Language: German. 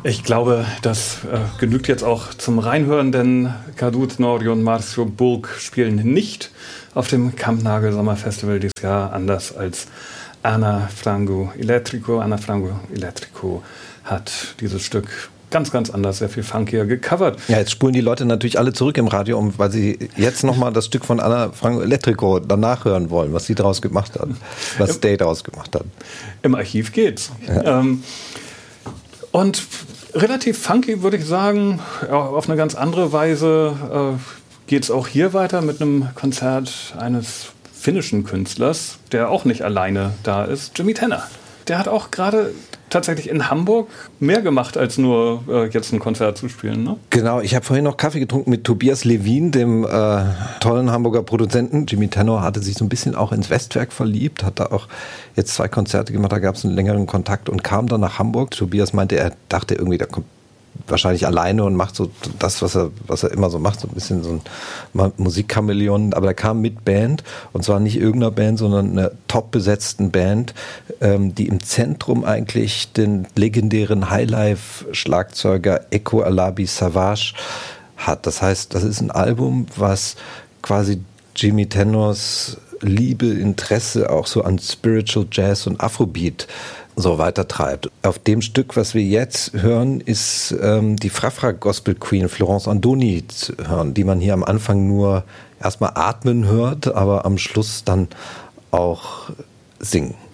Ich glaube, das genügt jetzt auch zum Reinhören, denn Kadut Nori und Marcio Bulk spielen nicht auf dem Kampnagel Sommerfestival dieses Jahr, anders als Ana Frango Elétrico. Ana Frango Elétrico hat dieses Stück ganz, ganz anders, sehr viel funkier gecovert. Ja, jetzt spulen die Leute natürlich alle zurück im Radio, weil sie jetzt nochmal das Stück von Ana Frango Elétrico danach hören wollen, was sie daraus gemacht hat, was Day daraus gemacht hat. Im Archiv geht's. Ja. Und relativ funky, würde ich sagen, auf eine ganz andere Weise geht's auch hier weiter mit einem Konzert eines finnischen Künstlers, der auch nicht alleine da ist, Jimmy Tenner. Der hat auch gerade tatsächlich in Hamburg mehr gemacht, als nur jetzt ein Konzert zu spielen, ne? Genau, ich habe vorhin noch Kaffee getrunken mit Tobias Levin, dem tollen Hamburger Produzenten. Jimmy Tenor hatte sich so ein bisschen auch ins Westwerk verliebt, hat da auch jetzt 2 Konzerte gemacht, da gab es einen längeren Kontakt und kam dann nach Hamburg. Tobias meinte, er dachte irgendwie, da kommt wahrscheinlich alleine und macht so das, was er immer so macht, so ein bisschen so ein Musikchamäleon, aber er kam mit Band und zwar nicht irgendeiner Band, sondern einer top besetzten Band, die im Zentrum eigentlich den legendären Highlife-Schlagzeuger Echo Alabi Savage hat. Das heißt, das ist ein Album, was quasi Jimmy Tenors Liebe, Interesse auch so an Spiritual Jazz und Afrobeat so weitertreibt. Auf dem Stück, was wir jetzt hören, ist die Frafra Gospel Queen Florence Andoni zu hören, die man hier am Anfang nur erstmal atmen hört, aber am Schluss dann auch singen.